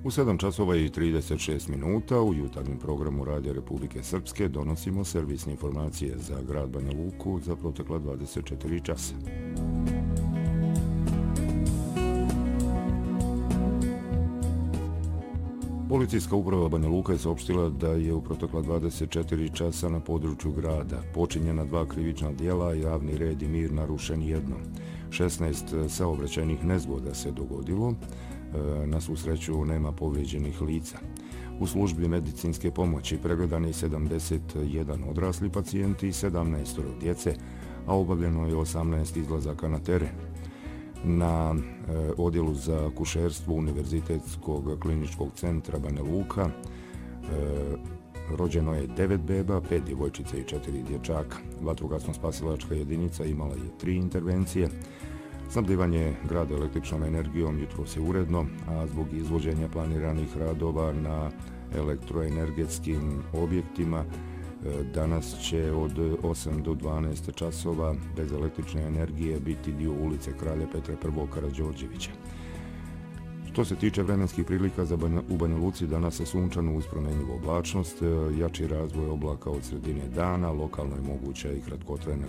U 7 časova i 36 minuta u jutarnjem programu Radija Republike Srpske donosimo servisne informacije za grad Banja Luku za protekla 24 časa. Policijska uprava Banja Luka je saopštila da je u protekla 24 časa na području grada počinjena 2 krivična djela, javni red i mir narušen jedno. 16 saobraćajnih nezgoda se dogodilo, na svu sreću nema povrijeđenih lica. U službi medicinske pomoći pregledani 71 odrasli pacijenti i 17 djece, a obavljeno je 18 izlazaka na teren. Na odjelu za akušerstvo Univerzitetskog kliničkog centra Banja Luka rođeno je 9 beba, 5 djevojčica i 4 dječaka. Vatrogasno-spasilačka jedinica imala je 3 intervencije. Snabdivanje grada električnom energijom jutros je uredno, a zbog izvođenja planiranih radova na elektroenergetskim objektima danas će od 8 do 12 časova bez električne energije biti dio ulice Kralja Petra I. Karađorđevića. Što se tiče vremenskih prilika u Banja Luci, danas je sunčano uz promjenjivu oblačnost, jači razvoj oblaka od sredine dana, lokalno je moguća i kratkotrajna